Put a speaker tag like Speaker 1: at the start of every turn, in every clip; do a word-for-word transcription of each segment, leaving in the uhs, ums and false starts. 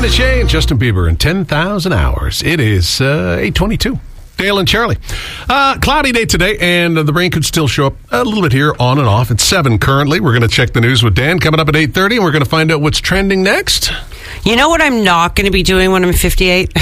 Speaker 1: Amanda Shea and Justin Bieber in ten thousand hours. It is uh, eight twenty-two. Dale and Charlie. Uh, cloudy day today, and uh, the rain could still show up a little bit here, on and off. It's seven currently. We're going to check the news with Dan coming up at eight thirty, and we're going to find out what's trending next.
Speaker 2: You know what I'm not going to be doing when I'm fifty-eight?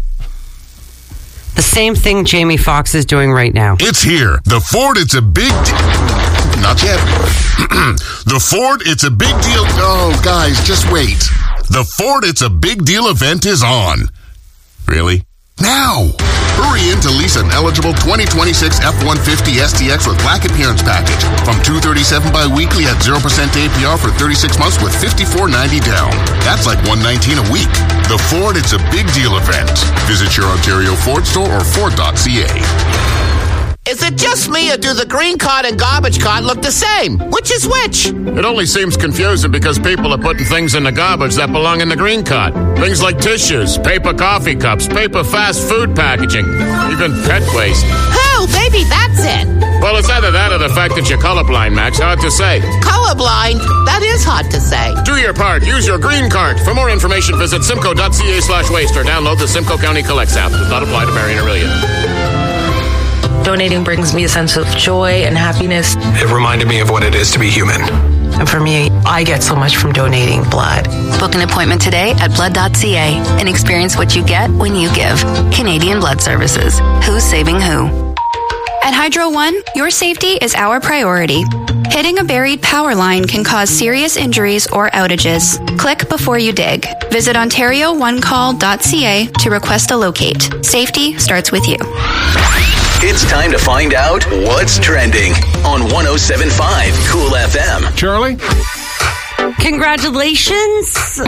Speaker 2: The same thing Jamie Foxx is doing right now.
Speaker 3: It's here. The Ford, it's a big... De- Not yet. The Ford, it's a big deal... Oh, guys, just wait. The Ford, it's a big deal event is on. Really? Now! Hurry in to lease an eligible twenty twenty-six F one fifty S T X with Black Appearance Package from two hundred thirty-seven dollars bi-weekly at zero percent A P R for thirty-six months with fifty-four ninety down. That's like one hundred nineteen dollars a week. The Ford, it's a big deal event. Visit your Ontario Ford store or Ford dot C A.
Speaker 4: Is it just me, or do the green cart and garbage cart look the same? Which is which?
Speaker 5: It only seems confusing because people are putting things in the garbage that belong in the green cart. Things like tissues, paper coffee cups, paper fast food packaging, even pet waste.
Speaker 4: Oh, baby, that's it.
Speaker 5: Well, it's either that or the fact that you're colorblind, Max. Hard to say.
Speaker 4: Colorblind? That is hard to say.
Speaker 5: Do your part. Use your green cart. For more information, visit simco dot c a slash waste or download the Simcoe County Collects app. Does not apply to Marion Aurelia.
Speaker 6: Donating brings me a sense of joy and happiness.
Speaker 7: It reminded me of what it is to be human.
Speaker 6: And for me, I get so much from donating blood.
Speaker 8: Book an appointment today at blood dot c a and experience what you get when you give. Canadian Blood Services. Who's saving who?
Speaker 9: At Hydro One, your safety is our priority. Hitting a buried power line can cause serious injuries or outages. Click before you dig. Visit ontario one call dot c a to request a locate. Safety starts with you.
Speaker 10: It's time to find out what's trending on one oh seven point five Cool F M.
Speaker 1: Charlie?
Speaker 2: Congratulations.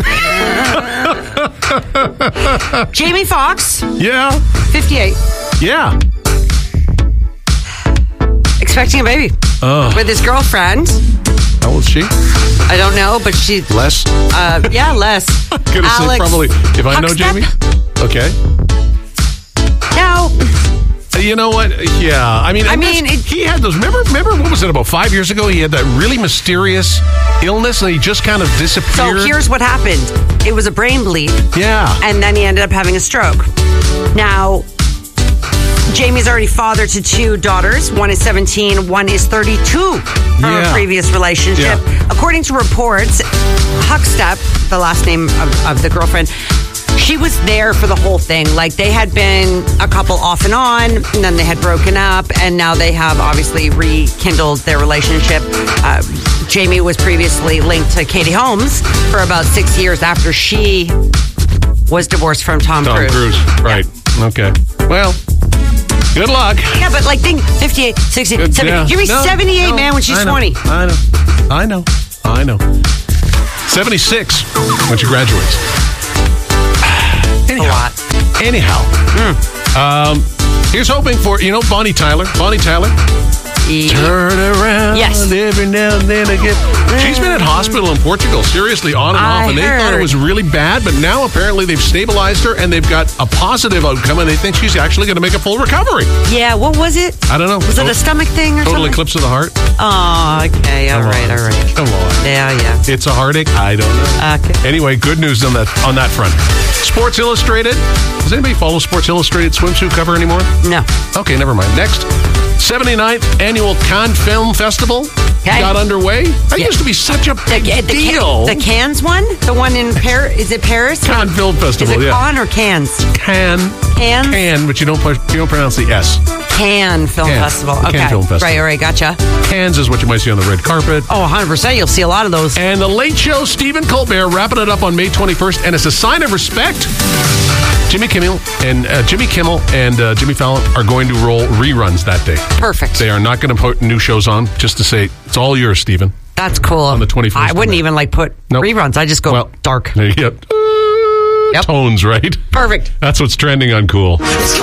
Speaker 2: Jamie Foxx.
Speaker 1: Yeah.
Speaker 2: fifty-eight.
Speaker 1: Yeah.
Speaker 2: Expecting a baby.
Speaker 1: Oh.
Speaker 2: With his girlfriend.
Speaker 1: How old is she?
Speaker 2: I don't know, but she...
Speaker 1: Les?
Speaker 2: Uh, yeah, Les.
Speaker 1: I'm going to say probably... If I know
Speaker 2: Huckstep?
Speaker 1: Jamie? Okay.
Speaker 2: Now...
Speaker 1: You know what? Yeah, I mean,
Speaker 2: I mean,
Speaker 1: it, he had those. Remember, remember what was it about five years ago? He had that really mysterious illness, and he just kind of disappeared.
Speaker 2: So here's what happened: it was a brain bleed.
Speaker 1: Yeah,
Speaker 2: and then he ended up having a stroke. Now, Jamie's already father to two daughters. One is seventeen. One is thirty-two from
Speaker 1: yeah.
Speaker 2: a previous relationship.
Speaker 1: Yeah.
Speaker 2: According to reports, Huckstep, the last name of, of the girlfriend. She was there for the whole thing. Like, they had been a couple off and on, and then they had broken up, and now they have obviously rekindled their relationship. Uh, Jamie was previously linked to Katie Holmes for about six years after she was divorced from Tom,
Speaker 1: Tom
Speaker 2: Cruise.
Speaker 1: Cruise. Right. Yeah. Okay. Well, good luck.
Speaker 2: Yeah, but like, think fifty-eight, sixty,
Speaker 1: good,
Speaker 2: seventy.
Speaker 1: Yeah.
Speaker 2: You're
Speaker 1: no,
Speaker 2: seventy-eight,
Speaker 1: no,
Speaker 2: man, when she's
Speaker 1: I know,
Speaker 2: twenty.
Speaker 1: I know. I know. I know. seventy-six when she graduates. Anyhow,
Speaker 2: a lot.
Speaker 1: Anyhow, mm. um, here's hoping for, you know, Bonnie Tyler. Bonnie Tyler.
Speaker 2: Yeah.
Speaker 1: Turn around
Speaker 2: yes.
Speaker 1: every now and then again. She's been in hospital in Portugal, seriously, on and
Speaker 2: I
Speaker 1: off, and they
Speaker 2: heard.
Speaker 1: thought it was really bad, but now apparently they've stabilized her, and they've got a positive outcome, and they think she's actually going to make a full recovery.
Speaker 2: Yeah, what was it?
Speaker 1: I don't know.
Speaker 2: Was
Speaker 1: Total,
Speaker 2: it a stomach thing or
Speaker 1: total
Speaker 2: something?
Speaker 1: eclipse of the heart.
Speaker 2: Oh, okay, all
Speaker 1: Come
Speaker 2: right,
Speaker 1: on.
Speaker 2: all right.
Speaker 1: Come on.
Speaker 2: Yeah, yeah.
Speaker 1: It's a heartache? I don't know.
Speaker 2: Okay.
Speaker 1: Anyway, good news on that on that front. Sports Illustrated. Does anybody follow Sports Illustrated swimsuit cover anymore?
Speaker 2: No.
Speaker 1: Okay, never mind. Next, seventy-ninth Annual Cannes Film Festival
Speaker 2: okay.
Speaker 1: got underway. That
Speaker 2: yeah.
Speaker 1: used to be such a big
Speaker 2: the, the
Speaker 1: deal.
Speaker 2: Can, the Cannes one? The one in Paris? Is it Paris?
Speaker 1: Cannes Film Festival,
Speaker 2: Is it
Speaker 1: yeah.
Speaker 2: Cannes or Cannes?
Speaker 1: Cannes.
Speaker 2: Cannes?
Speaker 1: Cannes, but you don't, you don't pronounce the S.
Speaker 2: Cannes Film
Speaker 1: Cannes.
Speaker 2: Festival. Okay.
Speaker 1: Cannes Film Festival.
Speaker 2: Right, all right, gotcha.
Speaker 1: Cannes is what you might see on the red carpet.
Speaker 2: Oh, one hundred percent. You'll see a lot of those.
Speaker 1: And The Late Show, Stephen Colbert, wrapping it up on May twenty-first. And it's a sign of respect. Jimmy Kimmel and uh, Jimmy Kimmel and uh, Jimmy Fallon are going to roll reruns that day.
Speaker 2: Perfect.
Speaker 1: They are not going to put new shows on just to say, it's all yours, Stephen.
Speaker 2: That's cool.
Speaker 1: On the twenty-first.
Speaker 2: I wouldn't even like put nope. reruns. I just go
Speaker 1: well,
Speaker 2: dark.
Speaker 1: Yep.
Speaker 2: Yep.
Speaker 1: Tones, right?
Speaker 2: Perfect.
Speaker 1: That's what's trending on Cool.